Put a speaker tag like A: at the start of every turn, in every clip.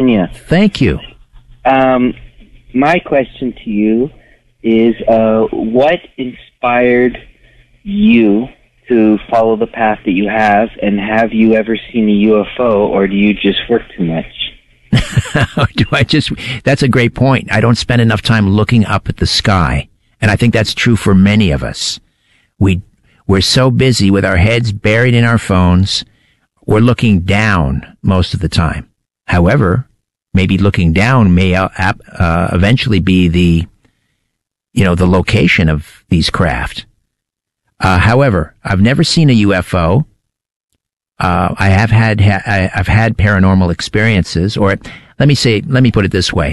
A: California.
B: Thank you.
A: My question to you is, what inspired you to follow the path that you have, and have you ever seen a UFO, or do you just work too much?
B: That's a great point. I don't spend enough time looking up at the sky. And I think that's true for many of us. We're so busy with our heads buried in our phones, we're looking down most of the time. However, maybe looking down may eventually be the location of these craft. However, I've never seen a UFO. I've had paranormal experiences, or let me put it this way.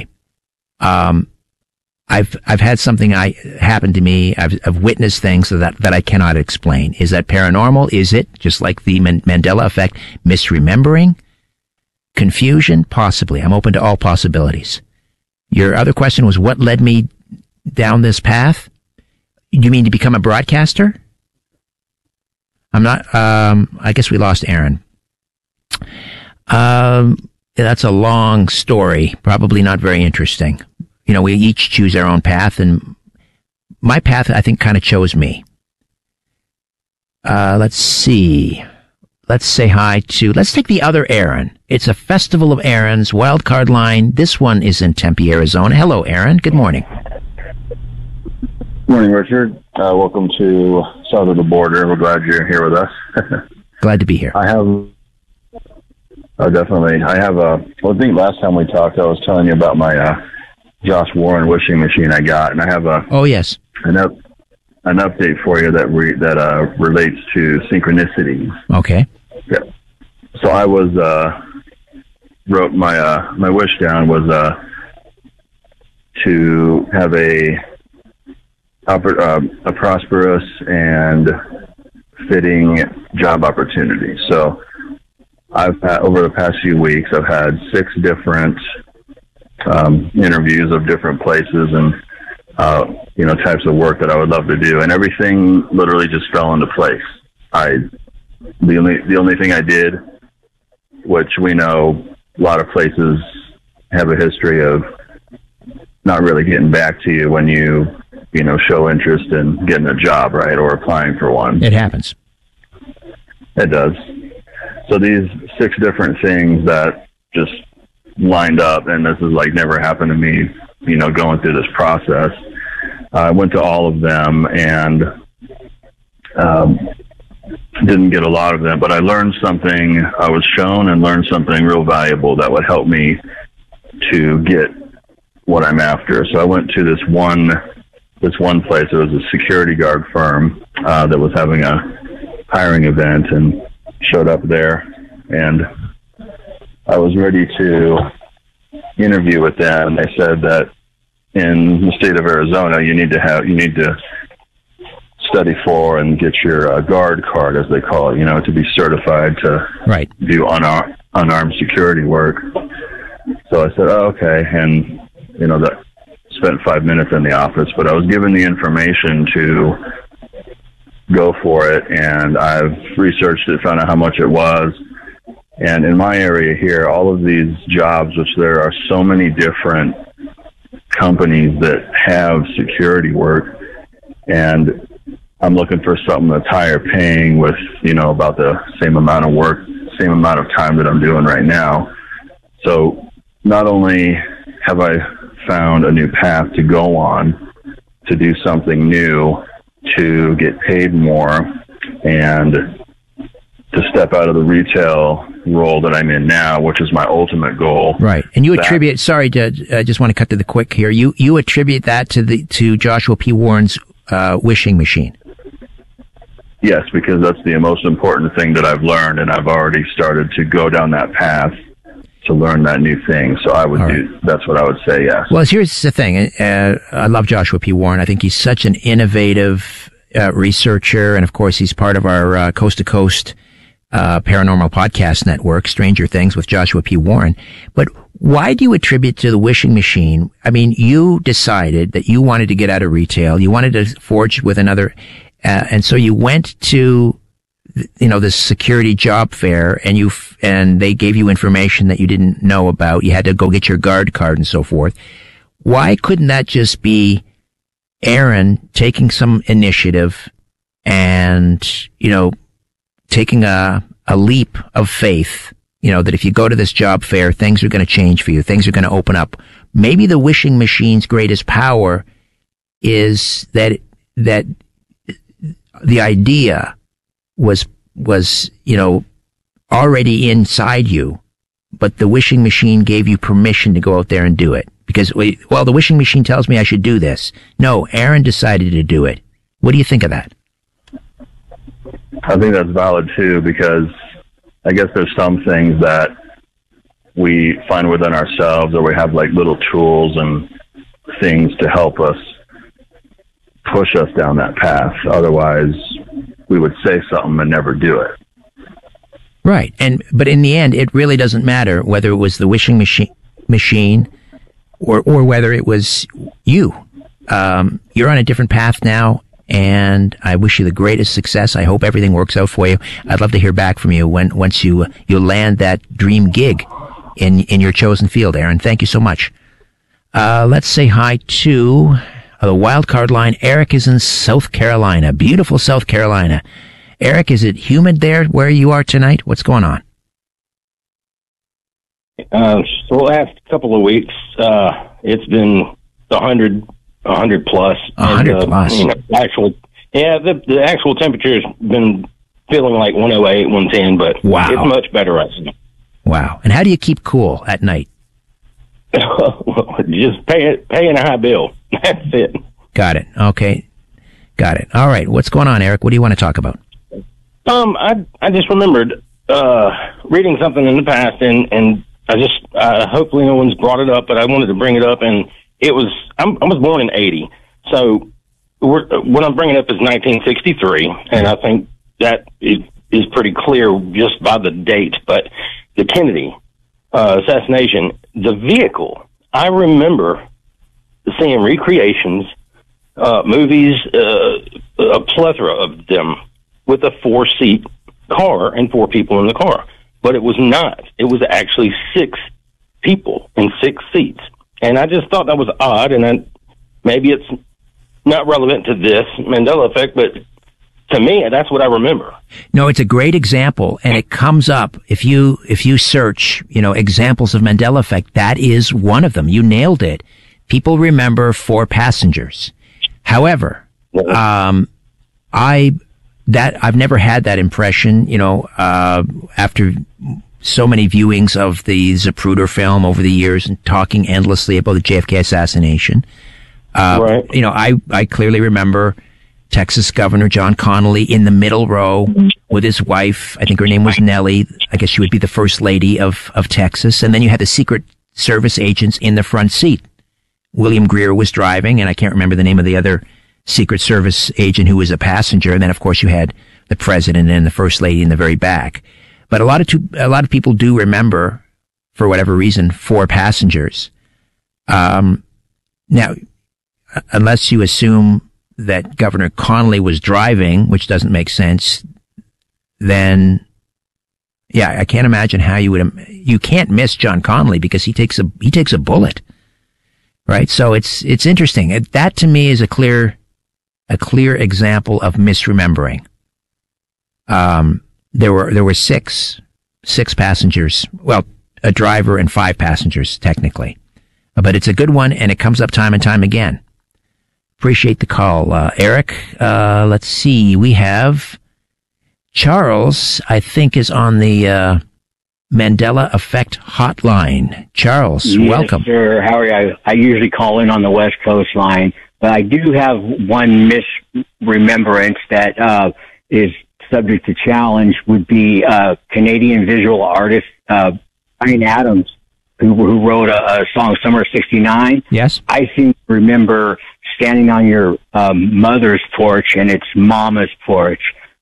B: I've had something happen to me. I've witnessed things that I cannot explain. Is that paranormal? Is it, just like the Mandela effect, misremembering? Confusion? Possibly. I'm open to all possibilities. Your other question was, what led me down this path? You mean to become a broadcaster? I'm not, I guess we lost Aaron. That's a long story, probably not very interesting. We each choose our own path, and my path, I think, kind of chose me. Let's see. Let's say hi to, let's take the other Aaron. It's a festival of Aarons, wildcard line. This one is in Tempe, Arizona. Hello, Aaron. Good morning.
C: Morning, Richard. Welcome to South of the Border. We're glad you're here with us.
B: Glad to be here.
C: Definitely. I think last time we talked, I was telling you about my Josh Warren wishing machine I got, and I have
B: oh yes,
C: an update for you that relates to synchronicity.
B: Okay.
C: Yeah. So I wrote my wish down was to have a prosperous and fitting job opportunity. So over the past few weeks, I've had 6 different interviews of different places and types of work that I would love to do, and everything literally just fell into place. The only thing I did, which we know a lot of places have a history of not really getting back to you when you show interest in getting a job, right, or applying for one.
B: It happens.
C: It does. So these 6 different things that just lined up, and this is like never happened to me, going through this process. I went to all of them and didn't get a lot of them, but I learned something. I was shown and learned something real valuable that would help me to get what I'm after. So I went to this one place. It was a security guard firm that was having a hiring event, and showed up there, and I was ready to interview with them. And they said that in the state of Arizona, you need to study for and get your guard card, as they call it, to be certified to do unarmed security work. So I said, oh, okay. And, that spent 5 minutes in the office, but I was given the information to go for it, and I've researched it, found out how much it was. And in my area here, all of these jobs, which there are so many different companies that have security work, and I'm looking for something that's higher paying with, about the same amount of work, same amount of time that I'm doing right now. So not only have I found a new path to go on, to do something new, to get paid more, and to step out of the retail role that I'm in now, which is my ultimate goal.
B: Right. And you attribute, sorry, I just want to cut to the quick here. You attribute that to Joshua P. Warren's wishing machine.
C: Yes, because that's the most important thing that I've learned, and I've already started to go down that path to learn that new thing. So I would that's what I would say, yes.
B: Well, here's the thing. I love Joshua P. Warren. I think he's such an innovative researcher, and of course he's part of our Coast to Coast paranormal podcast network, Stranger Things with Joshua P. Warren. But why do you attribute to the wishing machine? I mean, you decided that you wanted to get out of retail. You wanted to forge with another, and so you went to, this security job fair, and and they gave you information that you didn't know about. You had to go get your guard card and so forth. Why couldn't that just be Aaron taking some initiative and, taking a leap of faith, that if you go to this job fair, things are going to change for you. Things are going to open up. Maybe the wishing machine's greatest power is that the idea was, already inside you, but the wishing machine gave you permission to go out there and do it. Because, the wishing machine tells me I should do this. No, Aaron decided to do it. What do you think of that?
C: I think that's valid too, because I guess there's some things that we find within ourselves, or we have like little tools and things to help us push us down that path. Otherwise, we would say something and never do it.
B: Right. But in the end, it really doesn't matter whether it was the wishing machine or whether it was you. You're on a different path now, and I wish you the greatest success. I hope everything works out for you. I'd love to hear back from you once you land that dream gig in your chosen field, Aaron. Thank you so much. Let's say hi to the wild card line. Eric is in South Carolina, beautiful South Carolina. Eric, is it humid there where you are tonight? What's going on?
D: The last couple of weeks, it's been 100 plus.
B: 100 plus.
D: The actual temperature has been feeling like 108, 110, but
B: wow.
D: It's much better right now.
B: Wow. And how do you keep cool at night?
D: Just paying a high bill. That's it.
B: Got it. Okay. Got it. All right. What's going on, Eric? What do you want to talk about?
D: I just remembered reading something in the past, and I just hopefully no one's brought it up, but I wanted to bring it up, and I was born in 80, so what I'm bringing up is 1963, and I think that is pretty clear just by the date. But the Kennedy assassination, the vehicle, I remember seeing recreations, movies, a plethora of them, with a 4-seat car and 4 people in the car. But it was not. It was actually 6 people in 6 seats. And I just thought that was odd, and maybe it's not relevant to this Mandela effect, but to me, that's what I remember.
B: No, it's a great example, and it comes up if you search, examples of Mandela effect. That is one of them. You nailed it. People remember 4 passengers. However, I've never had that impression, after so many viewings of the Zapruder film over the years and talking endlessly about the JFK assassination.
D: Right.
B: I clearly remember Texas Governor John Connally in the middle row with his wife. I think her name was Nellie. I guess she would be the first lady of Texas. And then you had the Secret Service agents in the front seat. William Greer was driving, and I can't remember the name of the other Secret Service agent who was a passenger. And then, of course, you had the president and the first lady in the very back. But a lot of people do remember, for whatever reason, 4 passengers. Now, unless you assume that Governor Connally was driving, which doesn't make sense, then, yeah, I can't imagine how you can't miss John Connally because he takes a bullet, right? So it's interesting. That to me is a clear example of misremembering. There were six passengers. Well, a driver and 5 passengers, technically. But it's a good one, and it comes up time and time again. Appreciate the call, Eric. Let's see. We have Charles, I think, is on the Mandela Effect hotline. Charles,
E: yes,
B: welcome.
E: Sir. How are you? I usually call in on the West Coast line, but I do have one misremembrance that is subject to challenge. Would be Canadian visual artist Bryan Adams, who wrote a song, Summer of '69.
B: Yes.
E: I seem to remember standing on your mother's porch, and it's Mama's porch.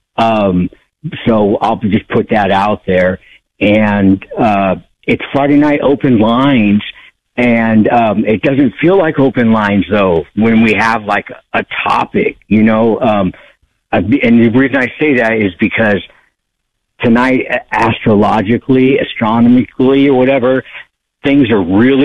E: So I'll just put that out there. And it's Friday night open lines, and it doesn't feel like open lines, though, when we have, like, a topic, and the reason I say that is because tonight, astrologically, astronomically, or whatever, things are really